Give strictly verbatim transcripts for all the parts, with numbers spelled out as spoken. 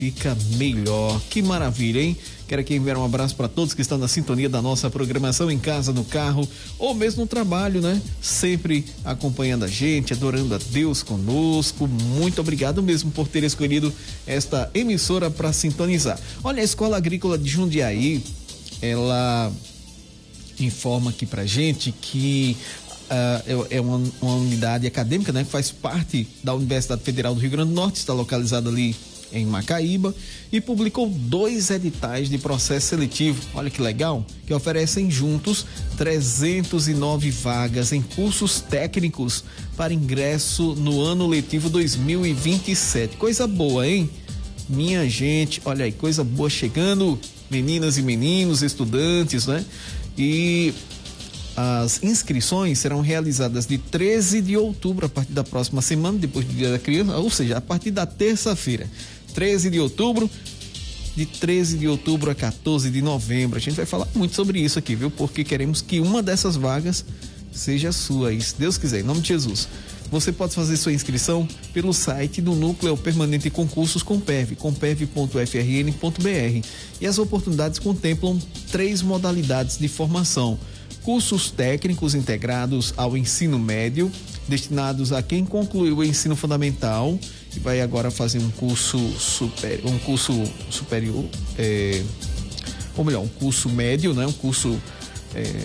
fica melhor. Que maravilha, hein? Quero aqui enviar um abraço para todos que estão na sintonia da nossa programação em casa, no carro ou mesmo no trabalho, né? Sempre acompanhando a gente, adorando a Deus conosco. Muito obrigado mesmo por ter escolhido esta emissora para sintonizar. Olha, a Escola Agrícola de Jundiaí, ela informa aqui pra gente que uh, é uma, uma unidade acadêmica, né? Que faz parte da Universidade Federal do Rio Grande do Norte, está localizada ali em Macaíba, e publicou dois editais de processo seletivo, olha que legal, que oferecem juntos trezentas e nove vagas em cursos técnicos para ingresso no ano letivo dois mil e vinte e sete. Coisa boa, hein? Minha gente, olha aí, coisa boa chegando, meninas e meninos, estudantes, né? E as inscrições serão realizadas de treze de outubro, a partir da próxima semana, depois do Dia da Criança, ou seja, a partir da terça-feira, treze de outubro, de treze de outubro a quatorze de novembro. A gente vai falar muito sobre isso aqui, viu? Porque queremos que uma dessas vagas seja sua, e se Deus quiser, em nome de Jesus. Você pode fazer sua inscrição pelo site do Núcleo Permanente de Concursos Comperv, comperv ponto f r n ponto b r. E as oportunidades contemplam três modalidades de formação: cursos técnicos integrados ao ensino médio, destinados a quem concluiu o ensino fundamental e vai agora fazer um curso superior, um curso superior, é, ou melhor, um curso médio, né? Um curso é,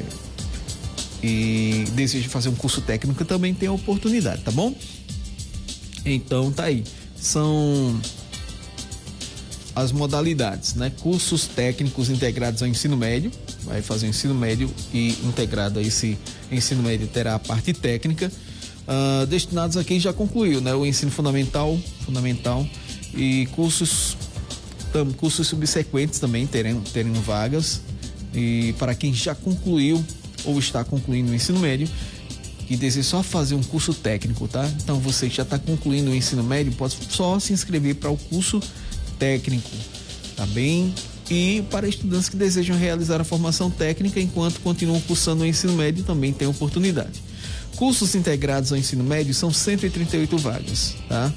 e deseja fazer um curso técnico, também tem a oportunidade, tá bom? Então tá aí, são as modalidades, né? Cursos técnicos integrados ao ensino médio, vai fazer o ensino médio e integrado a esse ensino médio terá a parte técnica, uh, destinados a quem já concluiu, né? O ensino fundamental, fundamental e cursos, tam, cursos subsequentes também terão, terão vagas, e para quem já concluiu ou está concluindo o ensino médio e deseja só fazer um curso técnico, tá? Então você que já está concluindo o ensino médio pode só se inscrever para o curso técnico, tá bem? E para estudantes que desejam realizar a formação técnica enquanto continuam cursando o ensino médio também tem oportunidade. Cursos integrados ao ensino médio são cento e trinta e oito vagas, tá?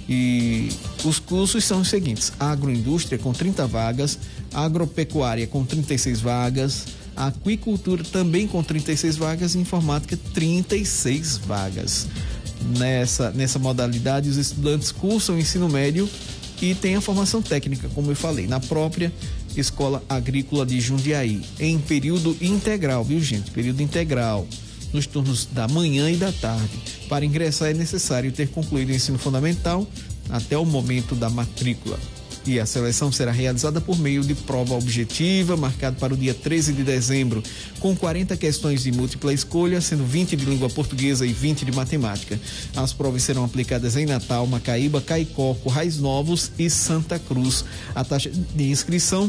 E os cursos são os seguintes: agroindústria com trinta vagas, agropecuária com trinta e seis vagas, aquicultura também com trinta e seis vagas e informática trinta e seis vagas. Nessa, nessa modalidade, os estudantes cursam o ensino médio e têm a formação técnica, como eu falei, na própria Escola Agrícola de Jundiaí, em período integral, viu, gente? Período integral, nos turnos da manhã e da tarde. Para ingressar é necessário ter concluído o ensino fundamental até o momento da matrícula. E a seleção será realizada por meio de prova objetiva, marcado para o dia treze de dezembro, com quarenta questões de múltipla escolha, sendo vinte de língua portuguesa e vinte de matemática. As provas serão aplicadas em Natal, Macaíba, Caicó, Currais Novos e Santa Cruz. A taxa de inscrição,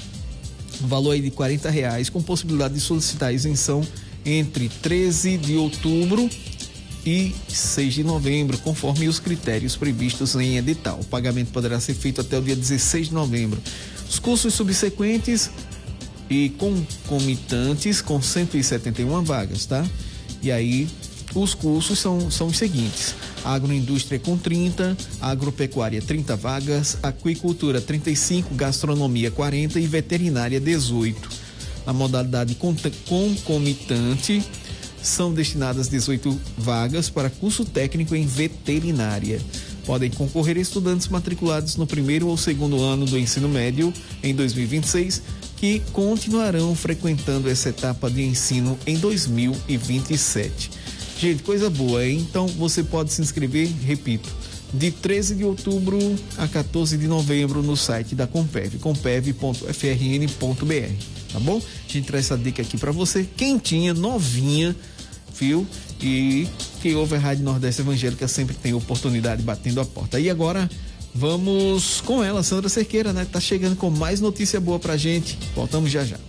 valor aí de quarenta reais, com possibilidade de solicitar isenção entre treze de outubro e seis de novembro, conforme os critérios previstos em edital. O pagamento poderá ser feito até o dia dezesseis de novembro. Os cursos subsequentes e concomitantes com cento e setenta e uma vagas, tá? E aí, os cursos são, são os seguintes: agroindústria com trinta, agropecuária trinta vagas, aquicultura trinta e cinco, gastronomia quarenta e veterinária dezoito. Na modalidade concomitante, são destinadas dezoito vagas para curso técnico em veterinária. Podem concorrer estudantes matriculados no primeiro ou segundo ano do ensino médio em dois mil e vinte e seis, que continuarão frequentando essa etapa de ensino em dois mil e vinte e sete. Gente, coisa boa, hein? Então você pode se inscrever, repito, de treze de outubro a quatorze de novembro no site da Comperv, comperv ponto f r n ponto b r, tá bom? A gente traz essa dica aqui para você, quentinha, novinha, viu? E quem ouve a Rádio Nordeste Evangélica sempre tem oportunidade batendo a porta. E agora vamos com ela, Sandra Cerqueira, né? Tá chegando com mais notícia boa pra gente. Voltamos já já.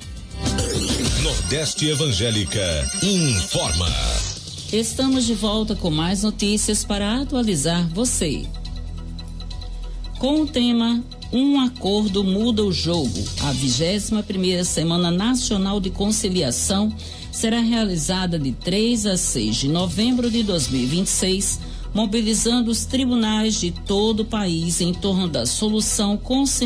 Nordeste Evangélica informa. Estamos de volta com mais notícias para atualizar você. Com o tema Um Acordo Muda o Jogo, a vigésima primeira Semana Nacional de Conciliação será realizada de três a seis de novembro de dois mil e vinte e seis mobilizando os tribunais de todo o país em torno da solução consensual